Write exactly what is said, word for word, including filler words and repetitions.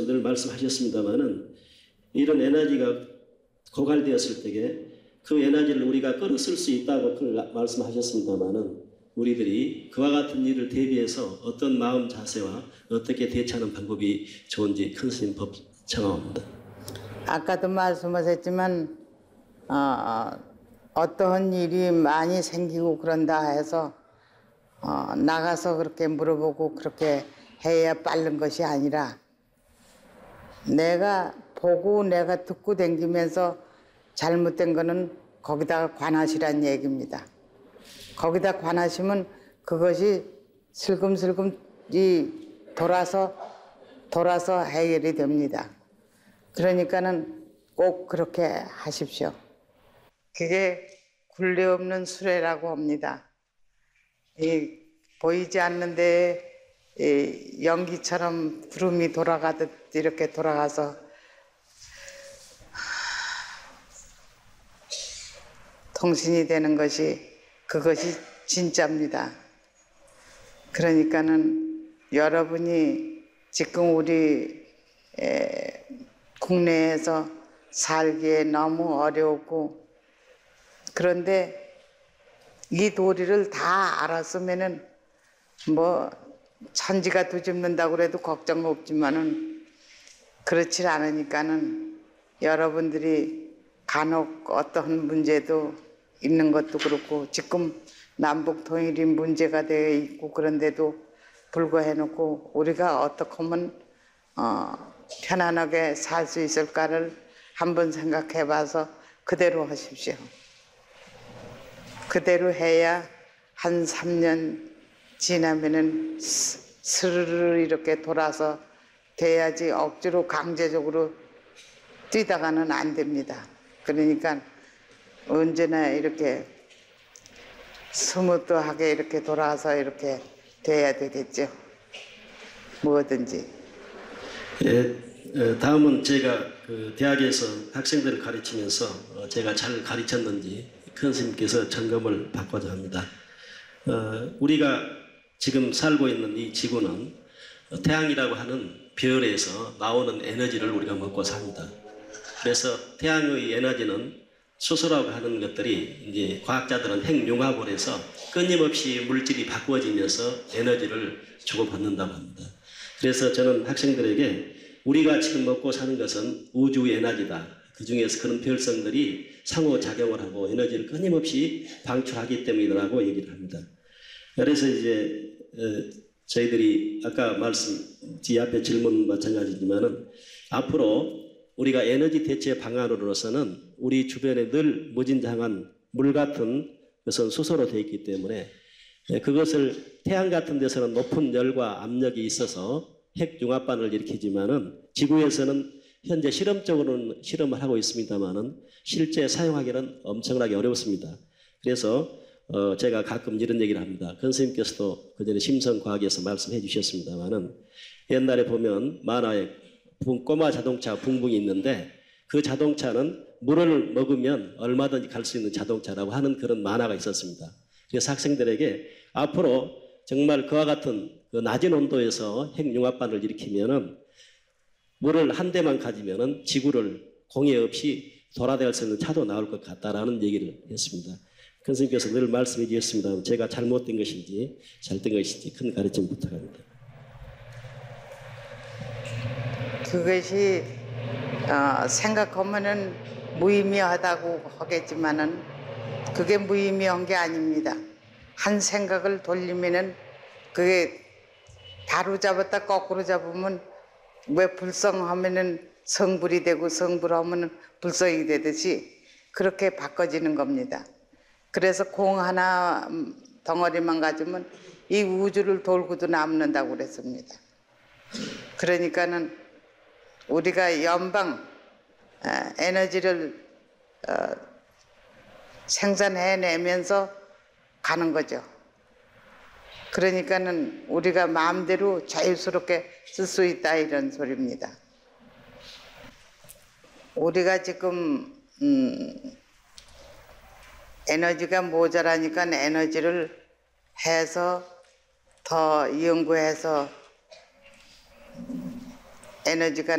늘 말씀하셨습니다마는 이런 에너지가 고갈되었을 때에 그 에너지를 우리가 끌어 쓸 수 있다고 그걸 말씀하셨습니다마는 우리들이 그와 같은 일을 대비해서 어떤 마음 자세와 어떻게 대처하는 방법이 좋은지 큰 스님 법 청하옵니다. 아까도 말씀하셨지만 어, 어떠한 일이 많이 생기고 그런다 해서 어, 나가서 그렇게 물어보고 그렇게 해야 빠른 것이 아니라 내가 보고 내가 듣고 댕기면서 잘못된 거는 거기다가 관하시란 얘기입니다. 거기다 관하시면 그것이 슬금슬금 이 돌아서 돌아서 해결이 됩니다. 그러니까는 꼭 그렇게 하십시오. 그게 굴레 없는 수레라고 합니다. 이 보이지 않는데 이 연기처럼 구름이 돌아가듯 이렇게 돌아가서 통신이 되는 것이 그것이 진짜입니다. 그러니까는 여러분이 지금 우리 에, 국내에서 살기에 너무 어려웠고 그런데 이 도리를 다 알았으면은 뭐 천지가 뒤집는다고 그래도 걱정 없지만은 그렇지 않으니까는 여러분들이 간혹 어떠한 문제도 있는 것도 그렇고 지금 남북 통일이 문제가 되어 있고 그런데도 불구해놓고 우리가 어떻게 하면 어, 편안하게 살 수 있을까를 한번 생각해 봐서 그대로 하십시오. 그대로 해야 한 삼 년 지나면은 스르르 이렇게 돌아서 돼야지 억지로 강제적으로 뛰다가는 안 됩니다. 그러니까 언제나 이렇게 스무트하게 이렇게 돌아서 이렇게 돼야 되겠죠. 뭐든지. 예, 다음은 제가 그 대학에서 학생들을 가르치면서 제가 잘 가르쳤는지 큰 스님께서 점검을 받고자 합니다. 어, 우리가 지금 살고 있는 이 지구는 태양이라고 하는 별에서 나오는 에너지를 우리가 먹고 삽니다. 그래서 태양의 에너지는 수소라고 하는 것들이 이제 과학자들은 핵융합을 해서 끊임없이 물질이 바꾸어지면서 에너지를 주고받는다고 합니다. 그래서 저는 학생들에게 우리가 지금 먹고 사는 것은 우주의 에너지다. 그 중에서 그런 별성들이 상호작용을 하고 에너지를 끊임없이 방출하기 때문이라고 얘기를 합니다. 그래서 이제 저희들이 아까 말씀, 지 앞에 질문 마찬가지지만은 앞으로 우리가 에너지 대체 방안으로서는 우리 주변에 늘 무진장한 물 같은 것은 수소로 되어 있기 때문에 그것을 태양 같은 데서는 높은 열과 압력이 있어서 핵융합반을 일으키지만은 지구에서는 현재 실험적으로는 실험을 하고 있습니다만은 실제 사용하기는 엄청나게 어렵습니다. 그래서 어 제가 가끔 이런 얘기를 합니다. 권 선생님께서도 그전에 심성과학에서 말씀해 주셨습니다만은 옛날에 보면 만화에 꼬마 자동차 붕붕이 있는데 그 자동차는 물을 먹으면 얼마든지 갈 수 있는 자동차라고 하는 그런 만화가 있었습니다. 그래서 학생들에게 앞으로 정말 그와 같은 그 낮은 온도에서 핵융합반을 일으키면은 물을 한 대만 가지면은 지구를 공해 없이 돌아다닐 수 있는 차도 나올 것 같다라는 얘기를 했습니다. 큰 스님께서 늘 말씀해 주셨습니다. 제가 잘못된 것인지 잘된 것인지 큰 가르침 부탁합니다. 그것이 어, 생각하면은 무의미하다고 하겠지만은 그게 무의미한 게 아닙니다. 한 생각을 돌리면은 그게 바로 잡았다 거꾸로 잡으면 왜 불성하면은 성불이 되고 성불하면은 불성이 되듯이 그렇게 바꿔지는 겁니다. 그래서 공 하나 덩어리만 가지면 이 우주를 돌고도 남는다고 그랬습니다. 그러니까는 우리가 연방 에너지를 생산해내면서 가는 거죠. 그러니까는 우리가 마음대로 자유스럽게 쓸 수 있다 이런 소리입니다. 우리가 지금 음, 에너지가 모자라니까 에너지를 해서 더 연구해서 에너지가